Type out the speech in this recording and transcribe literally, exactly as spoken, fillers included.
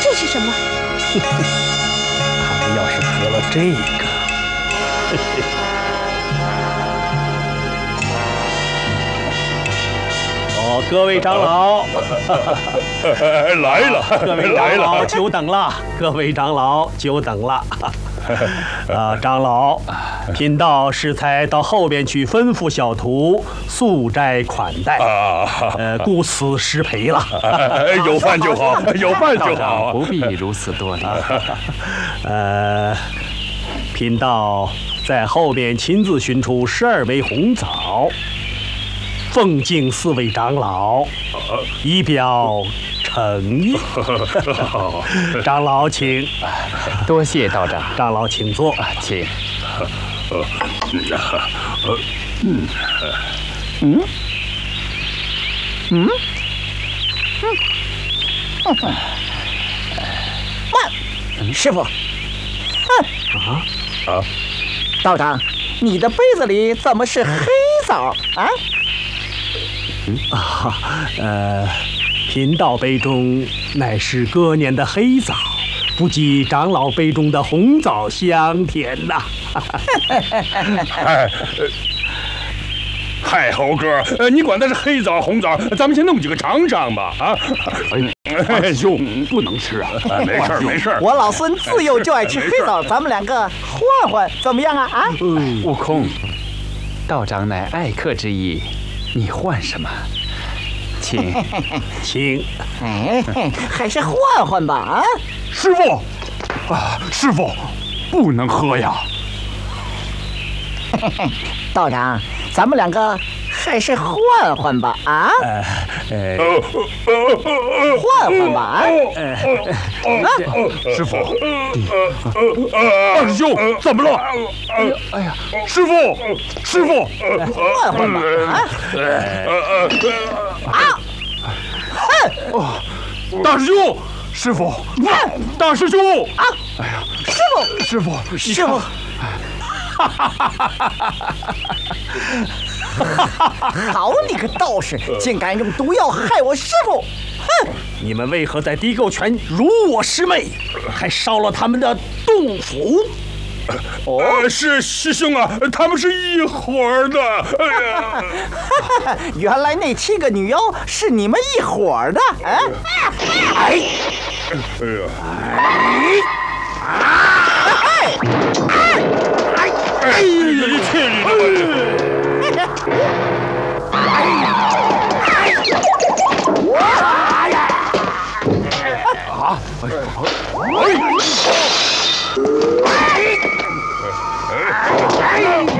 这是什么？ 他们要是喝了这个，哦，各位长老， 来了， 各位长老久等了，各位长老久等了。啊，长老，贫道适才到后边去吩咐小徒素斋款待，呃，故此失陪了。 有饭就好，有饭就好， 不必如此多礼。 呃，贫道在后边亲自寻出十二枚红枣，奉敬四位长老，以表诚意。长老请， 多谢道长。 长老请坐， 请。 嗯嗯嗯嗯，师傅， 啊啊！ 道长，你的杯子里怎么是黑枣啊？ 嗯啊，呃，贫道杯中乃是隔年的黑枣，不及长老杯中的红枣香甜呐。 哎，嗨，猴哥，呃，你管它是黑枣红枣，咱们先弄几个尝尝吧，啊！ 哎，兄，不能吃啊！ 没事没事。 我老孙自幼就爱吃黑枣，咱们两个换换，怎么样啊？啊！ 嗯，悟空，道长乃爱客之意，你换什么？请， 请。 哎，还是换换吧啊！ 师傅，啊，师傅，不能喝呀！ 道长，咱们两个还是换换吧啊！ 呃呃， 换换吧啊！ 啊，师傅，二师兄怎么了？哎呀，师傅，师傅， 换换吧啊！啊！ 哦，大师兄，师傅，大师兄啊！ 哎呀， 师傅， 师傅， 师傅。好你个道士，竟敢用毒药害我师傅！哼！ 你们为何在地沟泉辱我师妹，还烧了他们的洞府？ 哦，是师兄啊，他们是一伙儿的。哎呀， 原来那七个女妖是你们一伙儿的！哎，哎， 哎呀， 哎，哎， 哎，你去你的！ 哎呀！ 啊！哎！